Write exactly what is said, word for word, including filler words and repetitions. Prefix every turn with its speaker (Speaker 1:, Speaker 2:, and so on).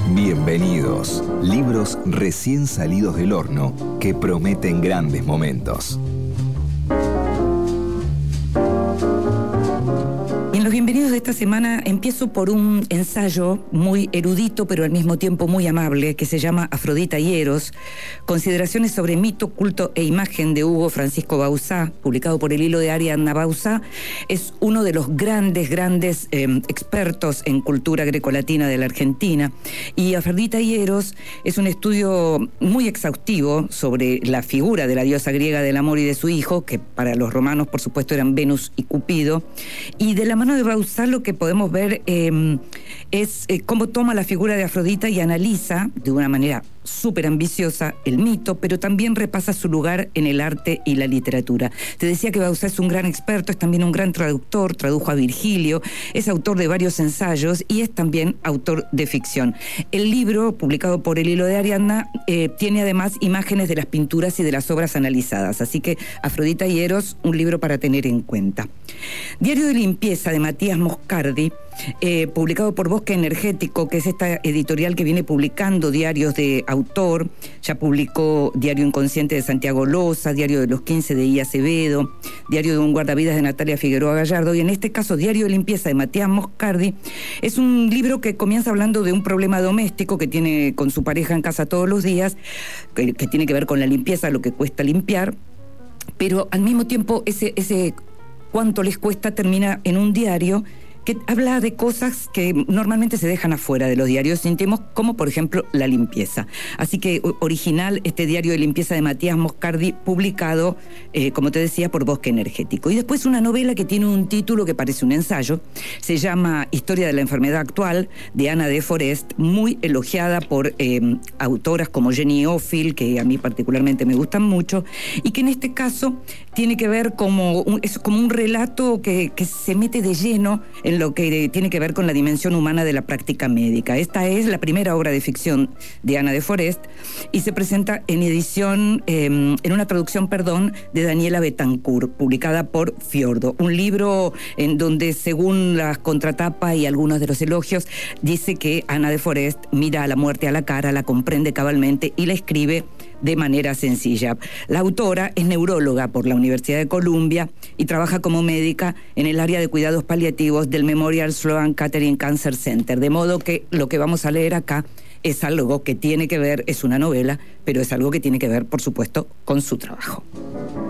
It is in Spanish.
Speaker 1: Bienvenidos. Libros recién salidos del horno que prometen grandes momentos.
Speaker 2: En los bienvenidos de esta semana empiezo por un ensayo muy erudito pero al mismo tiempo muy amable que se llama Afrodita y Eros, consideraciones sobre mito, culto e imagen de Hugo Francisco Bauzá, publicado por el Hilo de Ariadna. Bauzá es uno de los grandes, grandes eh, expertos en cultura grecolatina de la Argentina, y Afrodita y Eros es un estudio muy exhaustivo sobre la figura de la diosa griega del amor y de su hijo, que para los romanos por supuesto eran Venus y Cupido, y de la mano de Bauzá lo que podemos ver eh, es eh, cómo toma la figura de Afrodita y analiza de una manera súper ambiciosa el mito, pero también repasa su lugar en el arte y la literatura. Te decía que Bauzá es un gran experto, es también un gran traductor, tradujo a Virgilio, es autor de varios ensayos y es también autor de ficción. El libro, publicado por el Hilo de Ariadna, eh, tiene además imágenes de las pinturas y de las obras analizadas, así que Afrodita y Eros, un libro para tener en cuenta. Diario de limpieza de Matías Moscardi, Eh, publicado por Bosque Energético, que es esta editorial que viene publicando diarios de autor. Ya publicó Diario Inconsciente de Santiago Loza, Diario de los quince de I. Acevedo, Diario de un guardavidas de Natalia Figueroa Gallardo, y en este caso Diario de Limpieza de Matías Moscardi. Es un libro que comienza hablando de un problema doméstico que tiene con su pareja en casa todos los días, que, que tiene que ver con la limpieza, lo que cuesta limpiar, pero al mismo tiempo ese, ese cuánto les cuesta termina en un diario que habla de cosas que normalmente se dejan afuera de los diarios íntimos, como por ejemplo la limpieza. Así que original este Diario de Limpieza de Matías Moscardi, publicado, eh, como te decía, por Bosque Energético. Y después una novela que tiene un título que parece un ensayo, se llama Historia de la enfermedad actual, de Ana de Forest, muy elogiada por eh, autoras como Jenny Ofill, que a mí particularmente me gustan mucho, y que en este caso tiene que ver como un, es como un relato que, que se mete de lleno en lo que tiene que ver con la dimensión humana de la práctica médica. Esta es la primera obra de ficción de Ana de Forest y se presenta en edición, eh, en una traducción, perdón, de Daniela Betancourt, publicada por Fiordo. Un libro en donde, según las contratapas y algunos de los elogios, dice que Ana de Forest mira a la muerte a la cara, la comprende cabalmente y la escribe de manera sencilla. La autora es neuróloga por la Universidad de Columbia y trabaja como médica en el área de cuidados paliativos del Memorial Sloan Kettering Cancer Center, de modo que lo que vamos a leer acá es algo que tiene que ver, es una novela, pero es algo que tiene que ver, por supuesto, con su trabajo.